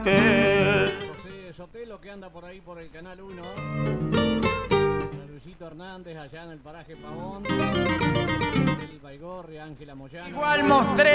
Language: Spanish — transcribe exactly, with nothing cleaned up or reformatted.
que José Sotelo, que anda por ahí por el Canal uno. Luisito Hernández allá en el paraje Pavón. El Baigorri, Ángela Moyano. igual mostré